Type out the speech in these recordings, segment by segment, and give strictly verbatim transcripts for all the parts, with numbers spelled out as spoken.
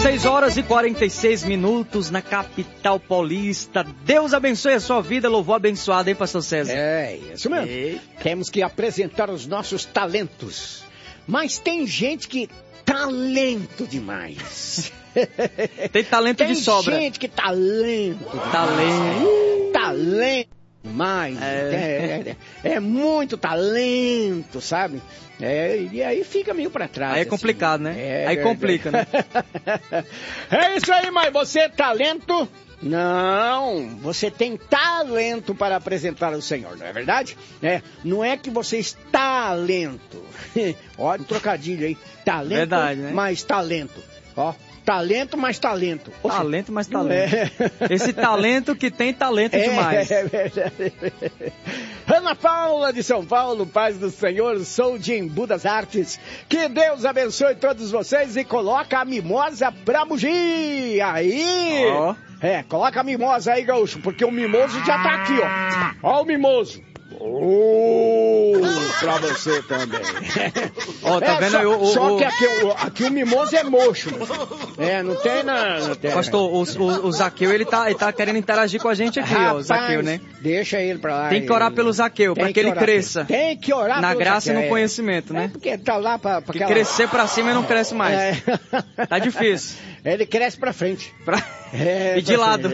seis horas e quarenta e seis minutos na capital paulista. Deus abençoe a sua vida, louvor abençoado, hein, pastor César? É, isso mesmo. Ei. Temos que apresentar os nossos talentos. Mas tem gente que talento demais. Tem talento tem de sobra. Tem gente que talento. Talento. Talento demais. É. É, é, é muito talento, sabe? É, e aí fica meio pra trás. Aí é assim, complicado, né? É, aí é, complica, né? É isso aí, mas você é talento? Não, você tem talento para apresentar ao Senhor, não é verdade? É, não é que você está lento. Olha o trocadilho aí. Talento, verdade, né? mais talento. Ó, talento mais talento. Oxe, talento mais talento. É. Esse talento que tem talento é, demais. É verdade. Ana Paula de São Paulo, paz do Senhor, sou de Embu das Artes. Que Deus abençoe todos vocês e coloca a mimosa pra bugir. Aí... Ó. É, coloca a mimosa aí, gaúcho, porque o mimoso já tá aqui, ó. Ó o mimoso. Oh, pra você também. Ó, tá é, vendo só, aí o... o Só o... que aqui, o, aqui o mimoso é mocho. É, não tem nada. Pastor, o, o, o Zaqueu, ele tá, ele tá querendo interagir com a gente aqui, Rapaz, ó, o Zaqueu, né? Deixa ele pra lá. Tem que orar ele... pelo Zaqueu, pra que, que ele cresça. Tem que orar na pelo graça Zaqueu, e no conhecimento, é. né? É porque tá lá pra... pra que aquela... crescer pra cima e não cresce mais. É. Tá difícil. Ele cresce pra frente. Pra... É, e de lado.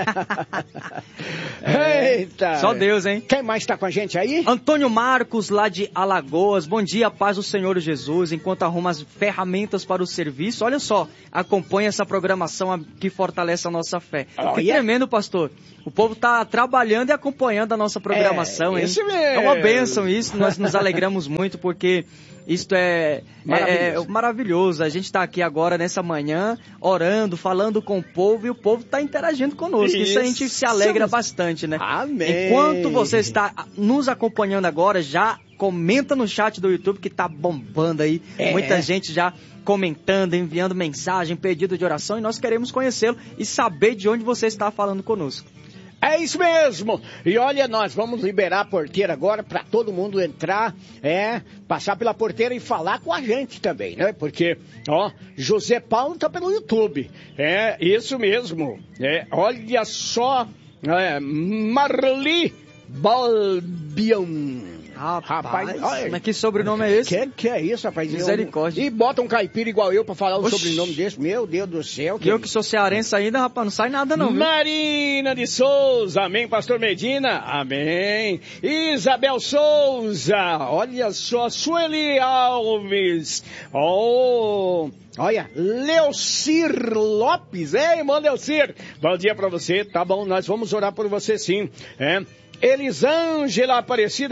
É. Eita. Só Deus, hein? Quem mais tá com a gente aí? Antônio Marcos, lá de Alagoas. Bom dia, paz do Senhor Jesus. Enquanto arruma as ferramentas para o serviço, olha só, acompanha essa programação que fortalece a nossa fé. Oh, que yeah. tremendo, pastor. O povo tá trabalhando e acompanhando a nossa programação, é, hein? Isso mesmo. É uma bênção isso, nós nos alegramos muito, porque isto é maravilhoso. É, é maravilhoso. A gente está aqui agora, nessa manhã, orando, falando com o povo, e o povo está interagindo conosco. Isso. Isso a gente se alegra bastante, né? Amém. Enquanto você está nos acompanhando agora, já comenta no chat do YouTube, que tá bombando aí. É. Muita gente já comentando, enviando mensagem, pedido de oração, e nós queremos conhecê-lo e saber de onde você está falando conosco. É isso mesmo. E olha, nós vamos liberar a porteira agora para todo mundo entrar, é, passar pela porteira e falar com a gente também, né? Porque, ó, José Paulo tá pelo YouTube. É, isso mesmo. É, olha só, é, Marli Balbion. Rapaz, rapaz olha, mas que sobrenome é esse? Que que é isso, rapaz? Misericórdia. E bota um caipira igual eu pra falar um sobrenome desse. Meu Deus do céu. Que eu que sou cearense ainda, rapaz, não sai nada não, viu? Marina de Souza, amém, pastor Medina, amém. Isabel Souza, olha só, Sueli Alves, oh... Olha, Leocir Lopes, ei, irmão Leocir, bom dia pra você, tá bom, nós vamos orar por você sim, é... Elisângela Aparecida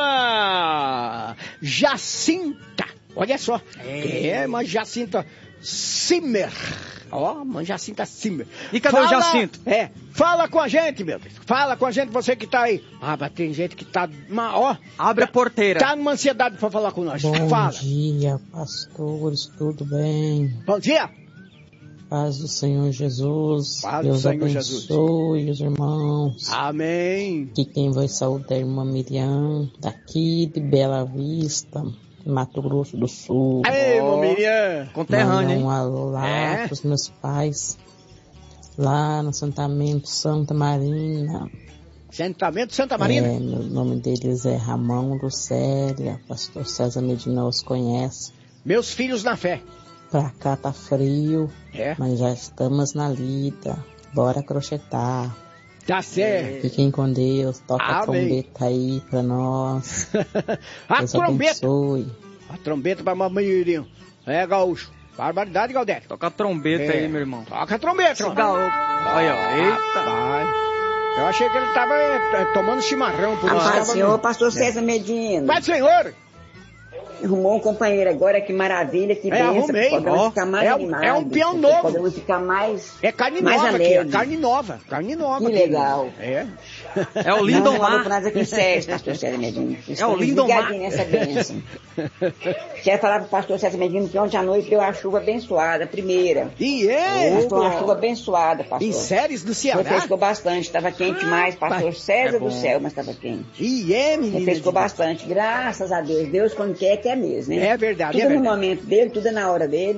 Silva, Jacinta, olha só, é, é uma Jacinta Simmer, ó, uma Jacinta Simmer. E cadê fala, o Jacinto? É, fala com a gente, meu Deus, fala com a gente, você que tá aí. Ah, mas tem gente que tá, ó. Abre tá, a porteira. Tá numa ansiedade pra falar com nós, Bom fala. Bom dia, pastores, tudo bem? Bom dia. Paz do Senhor Jesus, Paz Deus do Senhor abençoe Jesus. Os irmãos. Amém. Aqui quem vai saudar é a irmã Miriam, daqui de Bela Vista, Mato Grosso do Sul. Ei, irmã Miriam. Conterrânea, hein? Um alô lá é? pros meus pais, lá no assentamento Santa Marina. Assentamento Santa Marina? É, o nome deles é Ramão Lucélia, pastor César Medina os conhece. Meus filhos na fé. Pra cá tá frio, é. Mas já estamos na lida. Bora crochetar. Tá certo. Fiquem com Deus. Toca Amém. A trombeta aí pra nós. a Deus trombeta. Abençoe. A trombeta pra mamãe. É, gaúcho. Barbaridade, Galdério. Toca a trombeta é. aí, meu irmão. Toca a trombeta. Gaúcho. Olha, ó. Eita. Vai. Eu achei que ele tava é, tomando chimarrão. Por isso tava Senhor, no... pastor César Medina. Pai do Senhor. Arrumou um companheiro agora, que maravilha, que é, benção, podemos ficar mais é, animados. É um peão novo. Podemos ficar mais É carne mais nova alegre. aqui, é carne nova, carne nova. Que aqui. legal. É. É o Lindomar. Não, não, aqui Sérgio, pastor César Medina. É o Lindomar. nessa bênção. Quero falar pro pastor César Medina que ontem à noite deu a chuva abençoada, a primeira. E é? Foi uma chuva abençoada, pastor. Em Séries do Ceará? Refrescou bastante, estava quente demais, pastor César é do céu, mas estava quente. E é, menina. Refrescou bastante, graças a Deus. Deus quando quer, quer mesmo, né? É verdade, tudo é verdade. no momento dele, tudo é na hora dele.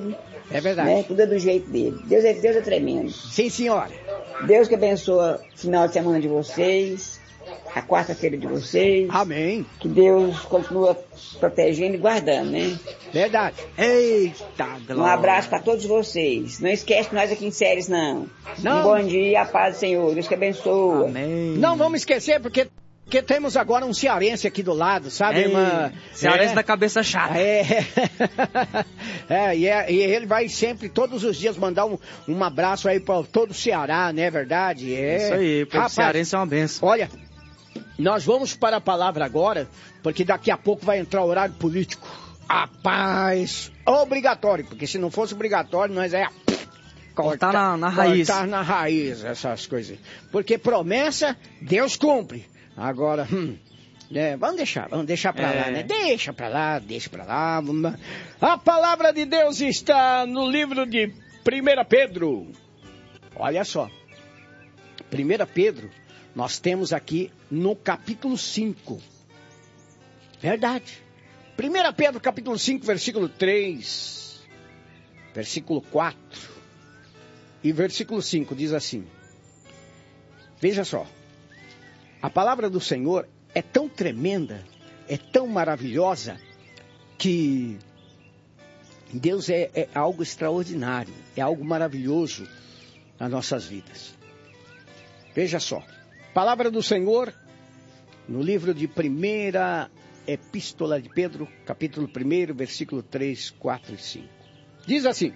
É verdade. Né? Tudo é do jeito dele. Deus é, Deus é tremendo. Sim, senhora. Deus que abençoa o final de semana de vocês, a quarta-feira de vocês. Amém. Que Deus continua protegendo e guardando, né? Verdade. Eita, glória. Um abraço para todos vocês. Não esquece nós aqui em Séries, não. Não. Um bom dia, a paz do Senhor. Deus que abençoa. Amém. Não vamos esquecer, porque, porque temos agora um cearense aqui do lado, sabe, Ei, irmã? Cearense é. da cabeça chata. É, é, e é, e ele vai sempre, todos os dias, mandar um, um abraço aí para todo o Ceará, não é verdade? É. Isso aí, o Rapaz, cearense é uma benção. Olha, nós vamos para a palavra agora, porque daqui a pouco vai entrar o horário político. Rapaz, obrigatório, porque se não fosse obrigatório, nós é... Cortar na, na raiz. Cortar na raiz, essas coisas. Porque promessa, Deus cumpre. Agora, hum, é, vamos deixar, vamos deixar pra é. lá, né? Deixa pra lá, deixa pra lá. Vamos... A palavra de Deus está no livro de primeira Pedro. Olha só. primeira Pedro, nós temos aqui no capítulo cinco. Verdade. primeira Pedro, capítulo cinco, versículo três. Versículo quatro. E versículo cinco diz assim. Veja só. A palavra do Senhor é tão tremenda, é tão maravilhosa, que Deus é, é algo extraordinário, é algo maravilhoso nas nossas vidas. Veja só. Palavra do Senhor, no livro de primeira Epístola de Pedro, capítulo um, versículo três, quatro e cinco. Diz assim.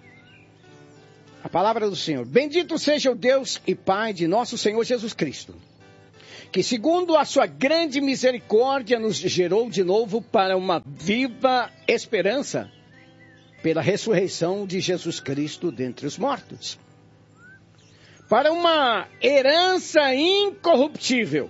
A palavra do Senhor. Bendito seja o Deus e Pai de nosso Senhor Jesus Cristo, que segundo a sua grande misericórdia nos gerou de novo para uma viva esperança pela ressurreição de Jesus Cristo dentre os mortos, para uma herança incorruptível,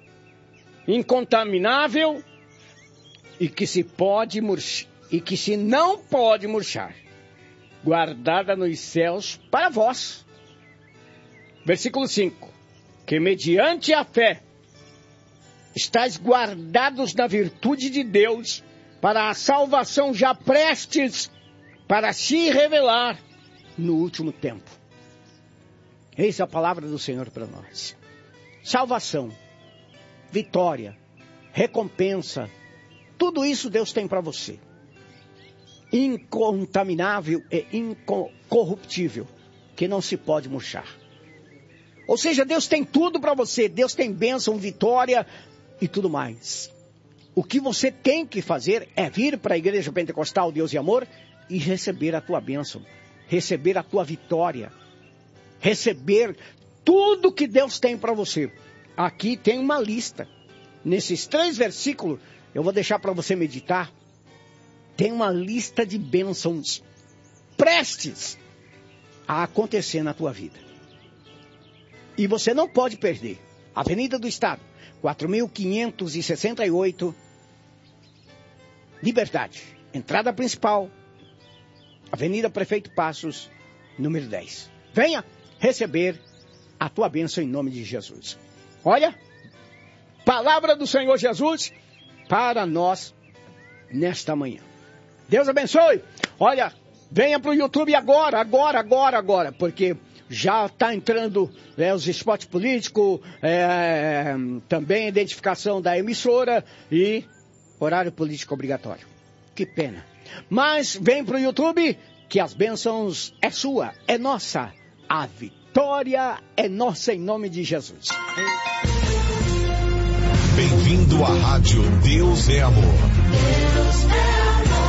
incontaminável e que se pode murchar, e que se não pode murchar, guardada nos céus para vós. Versículo cinco. Que mediante a fé estáis guardados na virtude de Deus para a salvação já prestes para se revelar no último tempo. Eis a palavra do Senhor para nós. Salvação, vitória, recompensa, tudo isso Deus tem para você. Incontaminável e incorruptível, que não se pode murchar. Ou seja, Deus tem tudo para você, Deus tem bênção, vitória e tudo mais. O que você tem que fazer é vir para a Igreja Pentecostal Deus e Amor e receber a tua bênção, receber a tua vitória, receber tudo que Deus tem para você. Aqui tem uma lista. Nesses três versículos, eu vou deixar para você meditar. Tem uma lista de bênçãos prestes a acontecer na tua vida. E você não pode perder. Avenida do Estado, quatro mil quinhentos e sessenta e oito, Liberdade. Entrada principal, Avenida Prefeito Passos, número dez. Venha receber a tua bênção em nome de Jesus. Olha, palavra do Senhor Jesus para nós nesta manhã. Deus abençoe. Olha, venha para o YouTube agora, agora, agora, agora, porque já está entrando é, os spots políticos, é, também identificação da emissora e horário político obrigatório. Que pena. Mas vem para o YouTube, que as bênçãos é sua, é nossa. A vitória é nossa em nome de Jesus. Bem-vindo à Rádio Deus é Amor. Deus é amor.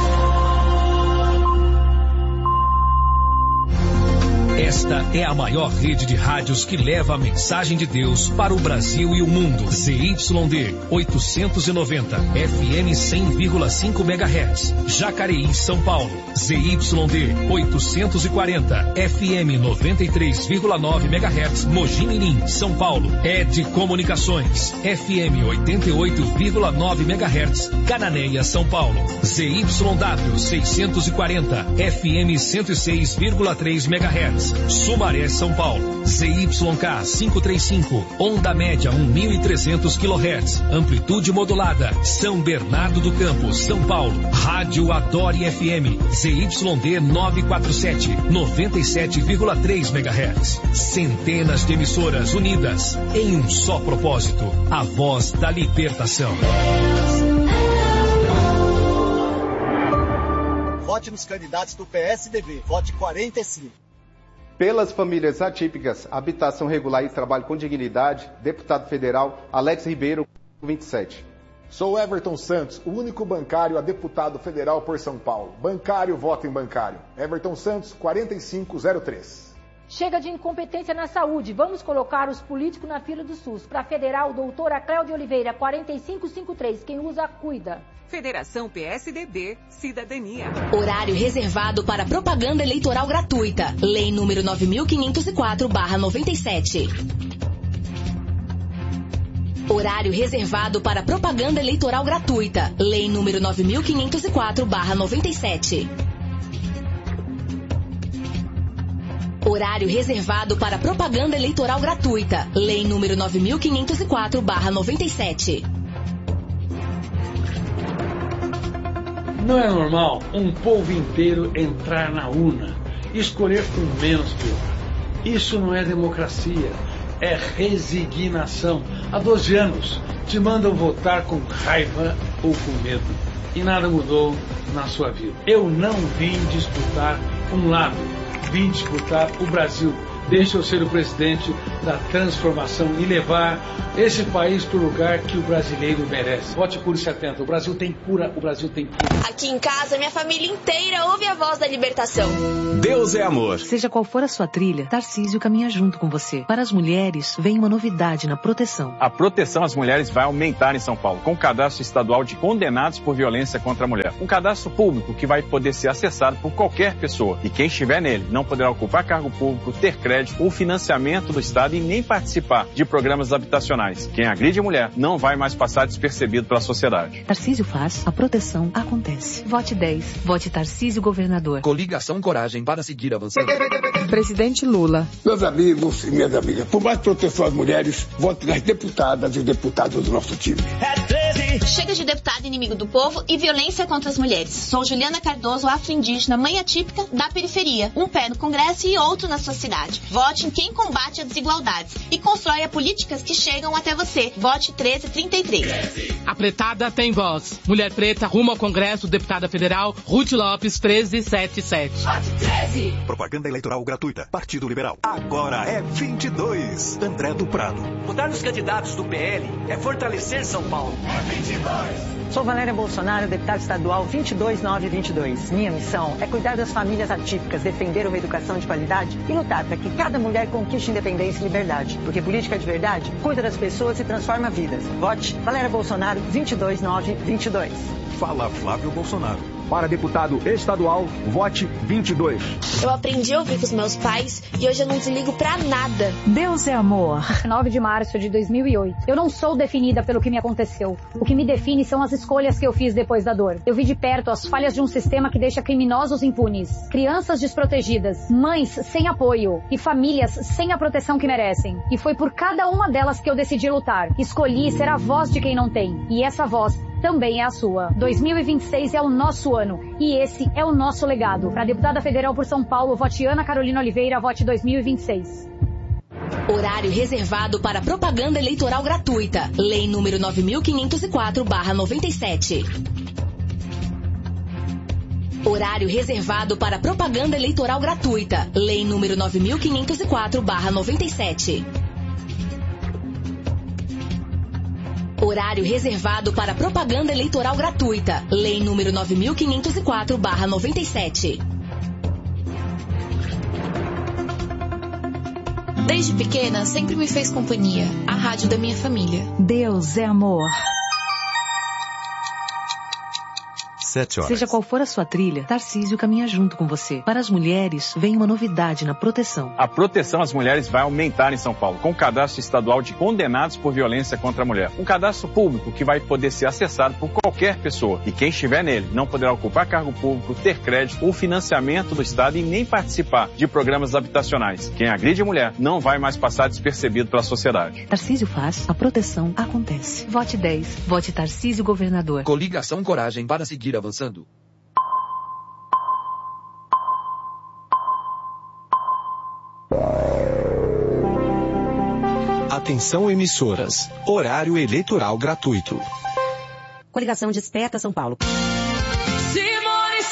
Esta é a maior rede de rádios que leva a mensagem de Deus para o Brasil e o mundo. Z Y D oitocentos e noventa, F M cem vírgula cinco megahertz, Jacareí, São Paulo. Z Y D oitocentos e quarenta, F M noventa e três vírgula nove megahertz, Mogi Mirim, São Paulo. Ed Comunicações, F M oitenta e oito vírgula nove megahertz, Cananéia, São Paulo. Z Y W seiscentos e quarenta, F M cento e seis vírgula três megahertz, Sumaré, São Paulo. Z Y K quinhentos e trinta e cinco, onda média mil e trezentos quilohertz, amplitude modulada, São Bernardo do Campo, São Paulo. Rádio Adore F M, Z Y D novecentos e quarenta e sete, noventa e sete vírgula três megahertz. Centenas de emissoras unidas em um só propósito, a voz da libertação. Vote nos candidatos do P S D B. Vote quarenta e cinco. Pelas famílias atípicas, habitação regular e trabalho com dignidade, deputado federal Alex Ribeiro, vinte e sete. Sou Everton Santos, o único bancário a deputado federal por São Paulo. Bancário, voto em bancário. Everton Santos, quarenta e cinco zero três. Chega de incompetência na saúde. Vamos colocar os políticos na fila do SUS. Para federal, doutora Cléudia Oliveira, quarenta e cinco cinquenta e três. Quem usa, cuida. Federação P S D B, Cidadania. Horário reservado para propaganda eleitoral gratuita. Lei número nove mil quinhentos e quatro barra noventa e sete. Horário reservado para propaganda eleitoral gratuita. Lei número nove mil quinhentos e quatro barra noventa e sete. Horário reservado para propaganda eleitoral gratuita. Lei número nove mil quinhentos e quatro barra noventa e sete. Não é normal um povo inteiro entrar na urna e escolher com menos pior. Isso não é democracia, é resignação. Há doze anos te mandam votar com raiva ou com medo e nada mudou na sua vida. Eu não vim disputar um lado, vim disputar o Brasil. Deixa eu ser o presidente da transformação e levar esse país para o lugar que o brasileiro merece. Vote Cure setenta. O Brasil tem cura, o Brasil tem cura. Aqui em casa, minha família inteira ouve a voz da libertação. Deus é amor. Seja qual for a sua trilha, Tarcísio caminha junto com você. Para as mulheres, vem uma novidade na proteção. A proteção às mulheres vai aumentar em São Paulo, com o cadastro estadual de condenados por violência contra a mulher. Um cadastro público que vai poder ser acessado por qualquer pessoa. E quem estiver nele não poderá ocupar cargo público, ter crédito ou financiamento do Estado e nem participar de programas habitacionais. Quem agride a mulher não vai mais passar despercebido pela sociedade. Tarcísio faz, a proteção acontece. Vote dez. Vote Tarcísio Governador. Coligação Coragem para seguir avançando. Presidente Lula. Meus amigos e minhas amigas, por mais proteção às mulheres, vote nas deputadas e deputados do nosso time. É treze. Chega de deputado inimigo do povo e violência contra as mulheres. Sou Juliana Cardoso, afro-indígena, mãe atípica da periferia. Um pé no Congresso e outro na sua cidade. Vote em quem combate as desigualdades e constrói políticas que chegam até você. Vote treze trinta e três. A pretada tem voz. Mulher preta rumo ao Congresso, deputada federal, Ruth Lopes, treze setenta e sete. Vote treze. Propaganda eleitoral gratuita. Partido Liberal. Agora é vinte e dois. André do Prado. Votar nos candidatos do P L é fortalecer São Paulo. É vinte e dois. Sou Valéria Bolsonaro, deputada estadual vinte e dois nove vinte e dois. Minha missão é cuidar das famílias atípicas, defender uma educação de qualidade e lutar para que cada mulher conquiste independência e liberdade. Porque política de verdade cuida das pessoas e transforma vidas. Vote Valéria Bolsonaro vinte e dois nove vinte e dois. Fala Flávio Bolsonaro. Para deputado estadual, vote vinte e dois. Eu aprendi a ouvir com os meus pais e hoje eu não desligo pra nada. Deus é amor. nove de março de dois mil e oito. Eu não sou definida pelo que me aconteceu. O que me define são as escolhas que eu fiz depois da dor. Eu vi de perto as falhas de um sistema que deixa criminosos impunes, crianças desprotegidas, mães sem apoio e famílias sem a proteção que merecem. E foi por cada uma delas que eu decidi lutar. Escolhi ser a voz de quem não tem. E essa voz também é a sua. dois mil e vinte e seis é o nosso ano e esse é o nosso legado. Para deputada federal por São Paulo, vote Ana Carolina Oliveira, vote dois mil e vinte e seis. Horário reservado para propaganda eleitoral gratuita. Lei número nove mil quinhentos e quatro barra noventa e sete. Horário reservado para propaganda eleitoral gratuita. Lei número nove mil quinhentos e quatro barra noventa e sete. Horário reservado para propaganda eleitoral gratuita. Lei número nove mil quinhentos e quatro barra noventa e sete. Desde pequena, sempre me fez companhia. A rádio da minha família. Deus é amor. sete horas. Seja qual for a sua trilha, Tarcísio caminha junto com você. Para as mulheres, vem uma novidade na proteção. A proteção às mulheres vai aumentar em São Paulo, com o cadastro estadual de condenados por violência contra a mulher. Um cadastro público que vai poder ser acessado por qualquer pessoa. E quem estiver nele não poderá ocupar cargo público, ter crédito ou financiamento do Estado e nem participar de programas habitacionais. Quem agride a mulher não vai mais passar despercebido pela sociedade. Tarcísio faz, a proteção acontece. Vote dez. Vote Tarcísio governador. Coligação Coragem para seguir avançando. Atenção emissoras. Horário eleitoral gratuito. Coligação Desperta São Paulo. Simone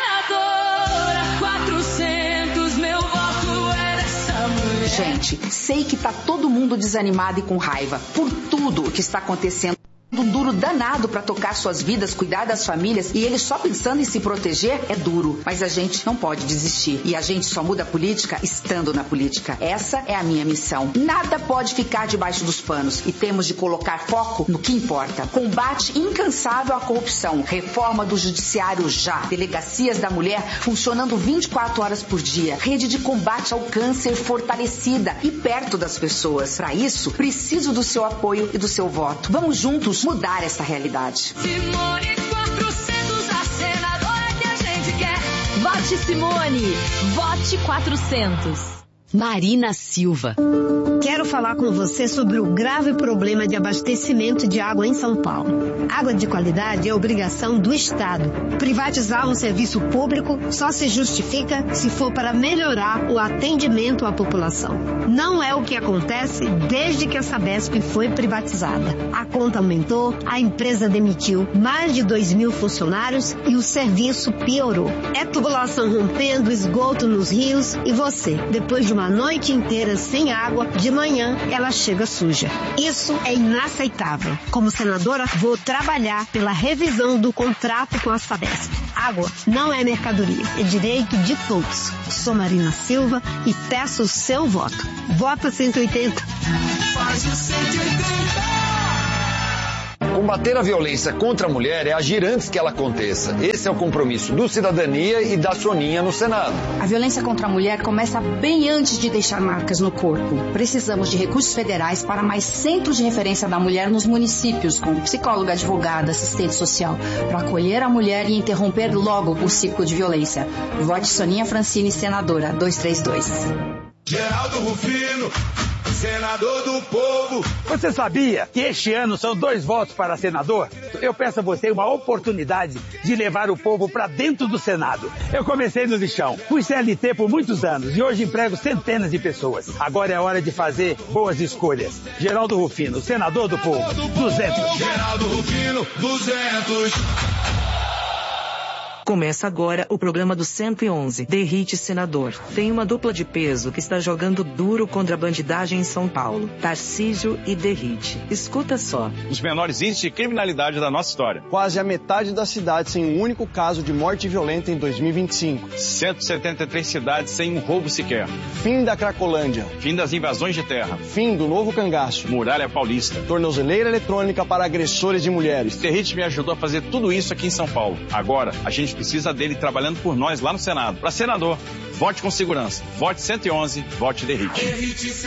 senadora, quatrocentos, meu voto é dessa mulher. Gente, sei que tá todo mundo desanimado e com raiva por tudo o que está acontecendo. Um duro danado para tocar suas vidas, cuidar das famílias e eles só pensando em se proteger é duro. Mas a gente não pode desistir. E a gente só muda a política estando na política. Essa é a minha missão. Nada pode ficar debaixo dos panos e temos de colocar foco no que importa. Combate incansável à corrupção. Reforma do judiciário já. Delegacias da mulher funcionando vinte e quatro horas por dia. Rede de combate ao câncer fortalecida e perto das pessoas. Para isso, preciso do seu apoio e do seu voto. Vamos juntos mudar essa realidade. Simone quatrocentos, a senadora que a gente quer. Vote Simone. Vote quatrocentos. Marina Silva. Quero falar com você sobre o grave problema de abastecimento de água em São Paulo. Água de qualidade é obrigação do Estado. Privatizar um serviço público só se justifica se for para melhorar o atendimento à população. Não é o que acontece desde que a Sabesp foi privatizada. A conta aumentou, a empresa demitiu mais de dois mil funcionários e o serviço piorou. É tubulação rompendo, esgoto nos rios e você, depois de uma noite inteira sem água, de manhã ela chega suja. Isso é inaceitável. Como senadora, vou trabalhar pela revisão do contrato com a Sabesp. Água não é mercadoria, é direito de todos. Sou Marina Silva e peço o seu voto. Vota cento e oitenta. Faz o cento e oitenta. Combater a violência contra a mulher é agir antes que ela aconteça. Esse é o compromisso do Cidadania e da Soninha no Senado. A violência contra a mulher começa bem antes de deixar marcas no corpo. Precisamos de recursos federais para mais centros de referência da mulher nos municípios, com psicóloga, advogada, assistente social, para acolher a mulher e interromper logo o ciclo de violência. Vote Soninha Francine, senadora, dois três dois. Geraldo Rufino, senador do povo. Você sabia que este ano são dois votos para senador? Eu peço a você uma oportunidade de levar o povo para dentro do Senado. Eu comecei no lixão, fui C L T por muitos anos e hoje emprego centenas de pessoas. Agora é hora de fazer boas escolhas. Geraldo Rufino, senador do povo, duzentos. Geraldo Rufino, duzentos. Começa agora o programa do cento e onze, Derrite Senador. Tem uma dupla de peso que está jogando duro contra a bandidagem em São Paulo. Tarcísio e Derrite. Escuta só. Os menores índices de criminalidade da nossa história. Quase a metade da cidade sem um único caso de morte violenta em dois mil e vinte e cinco. cento e setenta e três cidades sem um roubo sequer. Fim da Cracolândia. Fim das invasões de terra. Fim do novo cangaço. Muralha Paulista. Tornozeleira eletrônica para agressores de mulheres. Derrite me ajudou a fazer tudo isso aqui em São Paulo. Agora, a gente precisa dele trabalhando por nós lá no Senado. Para senador, vote com segurança. Vote cento e onze, vote Derrite.